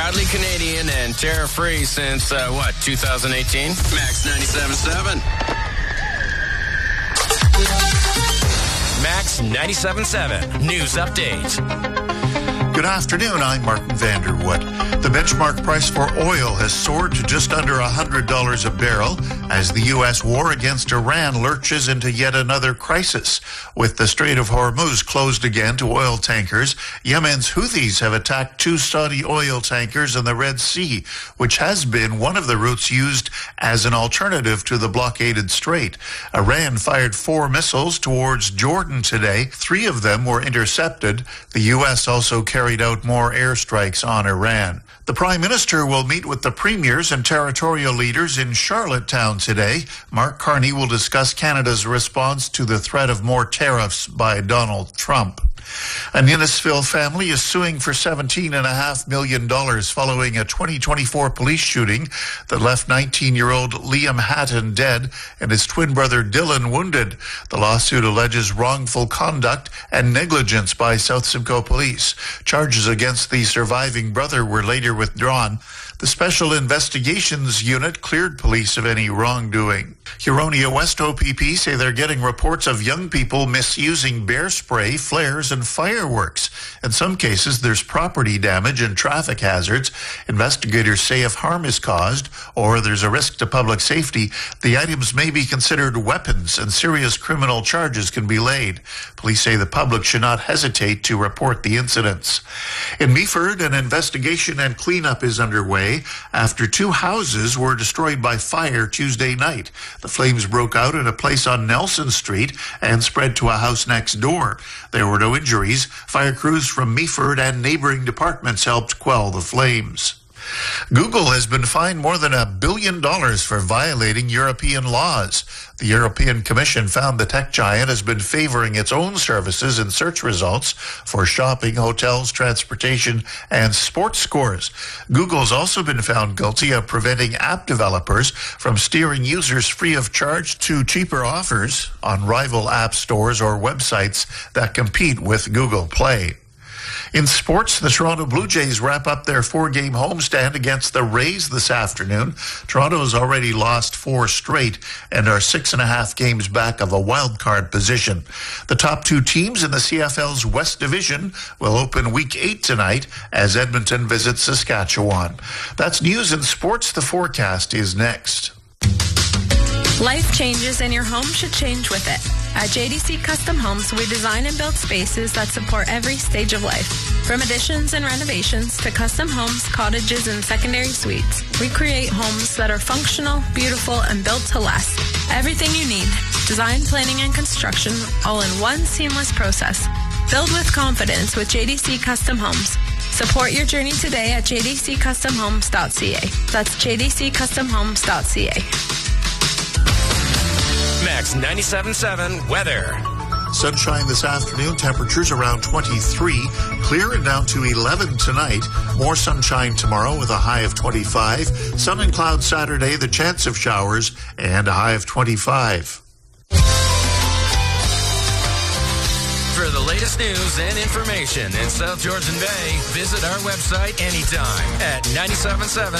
Proudly Canadian and tariff-free since, 2018? Max 97.7. Max 97.7 News Update. Good afternoon, I'm Martin Vanderwood. The benchmark price for oil has soared to just under $100 a barrel as the U.S. war against Iran lurches into yet another crisis. With the Strait of Hormuz closed again to oil tankers, Yemen's Houthis have attacked 2 Saudi oil tankers in the Red Sea, which has been one of the routes used as an alternative to the blockaded strait. Iran fired 4 missiles towards Jordan today. 3 of them were intercepted. The U.S. also carried out more airstrikes on Iran. The Prime Minister will meet with the premiers and territorial leaders in Charlottetown today. Mark Carney will discuss Canada's response to the threat of more tariffs by Donald Trump. An Innisfil family is suing for $17.5 million following a 2024 police shooting that left 19-year-old Liam Hatton dead and his twin brother Dylan wounded. The lawsuit alleges wrongful conduct and negligence by South Simcoe Police. Charges against the surviving brother were later withdrawn. The Special Investigations Unit cleared police of any wrongdoing. Huronia West OPP say they're getting reports of young people misusing bear spray, flares, and fireworks. In some cases, there's property damage and traffic hazards. Investigators say if harm is caused or there's a risk to public safety, the items may be considered weapons and serious criminal charges can be laid. Police say the public should not hesitate to report the incidents. In Meaford, an investigation and cleanup is underway after 2 houses were destroyed by fire Tuesday night. The flames broke out at a place on Nelson Street and spread to a house next door. There were no injuries. Fire crews from Meaford and neighboring departments helped quell the flames. Google has been fined more than $1 billion for violating European laws. The European Commission found the tech giant has been favoring its own services in search results for shopping, hotels, transportation, and sports scores. Google's also been found guilty of preventing app developers from steering users free of charge to cheaper offers on rival app stores or websites that compete with Google Play. In sports, the Toronto Blue Jays wrap up their 4-game homestand against the Rays this afternoon. Toronto has already lost 4 straight and are 6.5 games back of a wild card position. The top 2 teams in the CFL's West Division will open Week 8 tonight as Edmonton visits Saskatchewan. That's news in sports. The forecast is next. Life changes and your home should change with it. At JDC Custom Homes, we design and build spaces that support every stage of life. From additions and renovations to custom homes, cottages, and secondary suites, we create homes that are functional, beautiful, and built to last. Everything you need, design, planning, and construction, all in one seamless process. Build with confidence with JDC Custom Homes. Support your journey today at jdccustomhomes.ca. That's jdccustomhomes.ca. Max 97.7 weather. Sunshine this afternoon, temperatures around 23, clear and down to 11 tonight. More sunshine tomorrow with a high of 25. Sun and clouds Saturday, the chance of showers, and a high of 25. For the latest news and information in South Georgian Bay, visit our website anytime at 97.7